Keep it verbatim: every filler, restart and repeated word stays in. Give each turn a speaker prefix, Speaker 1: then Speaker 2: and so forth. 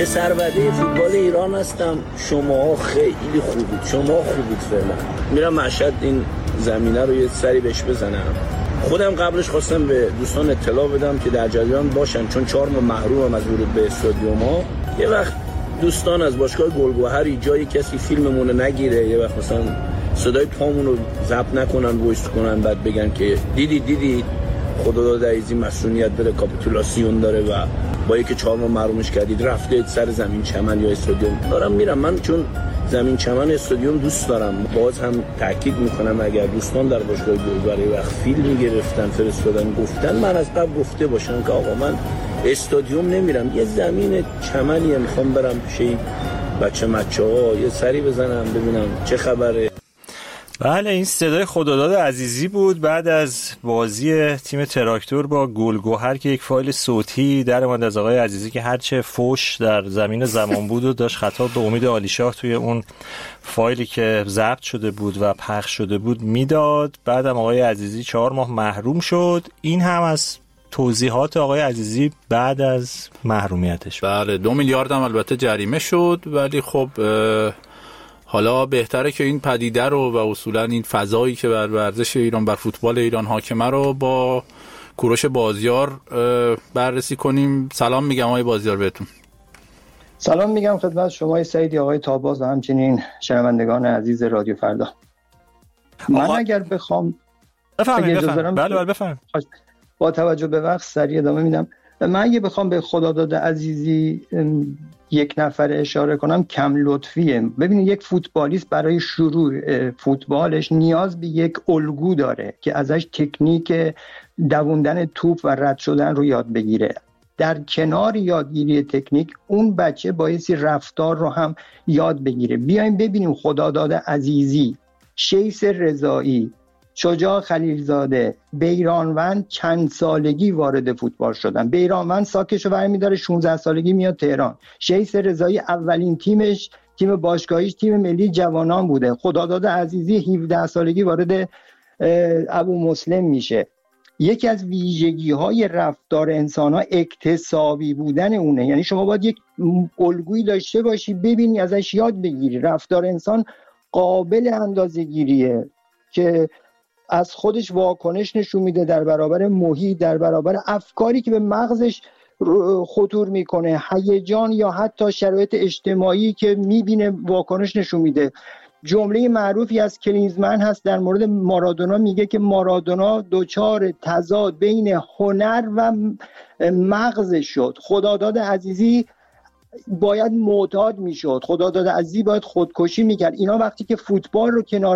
Speaker 1: پسروده فوتبال ایران هستم. شما خیلی خوبید، شما خوبید فعلا. میرم مشهد این زمینه رو یه سری بهش بزنم. خودم قبلش خواستم به دوستان اطلاع بدم که در جریان باشن، چون چهار ماه محرومم از ورود به استادیوم‌ها. یه وقت دوستان از باشگاه گلگهری جایی کسی فیلممون رو نگیره، یه وقت مثلا صدای پامون رو ضبط نکنن، وایس کنن، بعد بگن که دیدی دیدی خداداد عزیزی مسئولیت داره، کاپیتولاسیون داره و با یکی چهار ماه محرومش کردید، رفته سر زمین چمن یا استادیوم. دارم میرم من، چون زمین چمن استادیوم دوست دارم. باز هم تاکید میکنم اگر دوستان در باشگاه گلگهری وقت فیلم گرفتن فرستادن گفتن، من از قبل گفته باشم که آقا من استادیوم نمیرم، یه زمین چمنیه میخوام برم پیش بچه مچه‌ها یه سری بزنم ببینم چه خبره.
Speaker 2: بله، این صدای خداداد عزیزی بود بعد از بازی تیم تراکتور با گلگهر که یک فایل صوتی در اومد از آقای عزیزی که هرچه فوش در زمین زمان بود و داشت خطاب به امید عالیشاه توی اون فایلی که ضبط شده بود و پخش شده بود میداد. بعدم آقای عزیزی چهار ماه محروم شد. این هم از توضیحات آقای عزیزی بعد از محرومیتش.
Speaker 3: بله، دو میلیارد هم البته جریمه شد، ولی خب حالا بهتره که این پدیده رو و اصولا این فضایی که بر ورزش ایران، بر فوتبال ایران حاکمه رو با کوروش بازیار بررسی کنیم. سلام میگم آقای بازیار بهتون.
Speaker 4: سلام میگم خدمت شما سعیدی، آقای تاباز و همچنین شنوندگان عزیز رادیو فردا. من آقا... اگر بخوام
Speaker 2: بفرمایید بفرمایید. بله بله بفرمایید.
Speaker 4: با توجه به وقت سریع ادامه میدم. من اگه بخوام به خداداد عزیزی یک نفر اشاره کنم کم لطفیه. ببینید یک فوتبالیست برای شروع فوتبالش نیاز به یک الگو داره که ازش تکنیک دووندن توپ و رد شدن رو یاد بگیره. در کنار یادگیری تکنیک اون بچه بایستی رفتار رو هم یاد بگیره. بیایم ببینیم خداداد عزیزی، شیس رضایی، شجاع خلیلزاده، بیرانوند چند سالگی وارد فوتبال شدن. بیرانوند ساکشو برمی داره شانزده سالگی میاد تهران. شیس رضایی اولین تیمش تیم باشگاهیش تیم ملی جوانان بوده. خداداد عزیزی هفده سالگی وارد ابو مسلم میشه. یکی از ویژگی های رفتار انسان ها اکتسابی بودن اونه. یعنی شما باید یک الگویی داشته باشی ببینی ازش یاد بگیری. رفتار انسان قابل اندازه‌گیریه که از خودش واکنش نشون میده در برابر محیط، در برابر افکاری که به مغزش خطور میکنه، هیجان یا حتی شرایط اجتماعی که میبینه واکنش نشون میده. جمله معروفی از کلینزمن هست در مورد مارادونا، میگه که مارادونا دوچار تضاد بین هنر و مغز شد. خداداد عزیزی باید معتاد میشد، خداداد عزیزی باید خودکشی میکرد. اینا وقتی که فوتبال رو کنار